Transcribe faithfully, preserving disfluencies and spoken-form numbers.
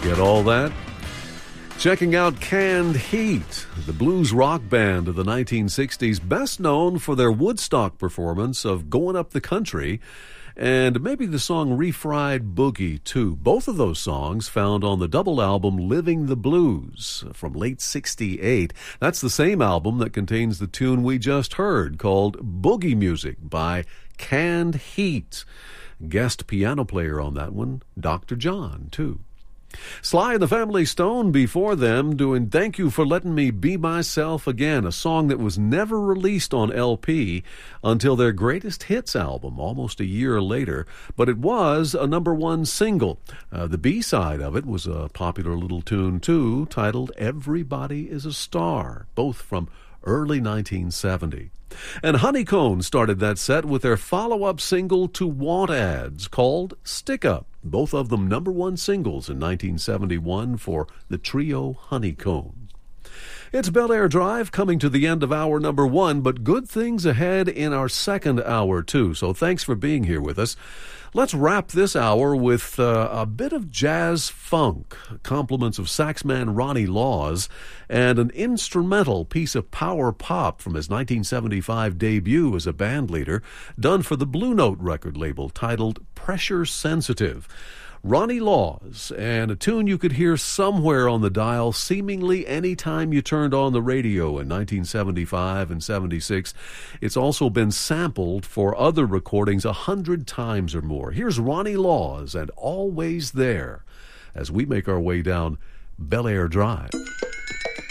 Get all that? Checking out Canned Heat, the blues rock band of the nineteen sixties, best known for their Woodstock performance of Going Up the Country, and maybe the song Refried Boogie, too. Both of those songs found on the double album Living the Blues from late sixty-eight. That's the same album that contains the tune we just heard, called Boogie Music by Canned Heat. Guest piano player on that one, Doctor John, too. Sly and the Family Stone before them doing Thank You for Letting Me Be Myself Again, a song that was never released on L P until their greatest hits album almost a year later, but it was a number one single. Uh, the B-side of it was a popular little tune too, titled Everybody is a Star, both from early nineteen seventy. And Honeycomb started that set with their follow-up single to Want Ads called Stick Up. Both of them number one singles in nineteen seventy-one for the trio Honeycomb. It's Bel Air Drive coming to the end of hour number one, but good things ahead in our second hour too. So thanks for being here with us. Let's wrap this hour with uh, a bit of jazz funk, compliments of saxman Ronnie Laws, and an instrumental piece of power pop from his nineteen seventy-five debut as a band leader, done for the Blue Note record label, titled Pressure Sensitive. Ronnie Laws, and a tune you could hear somewhere on the dial seemingly any time you turned on the radio in nineteen seventy-five and seventy-six. It's also been sampled for other recordings a hundred times or more. Here's Ronnie Laws and Always There as we make our way down Bel Air Drive.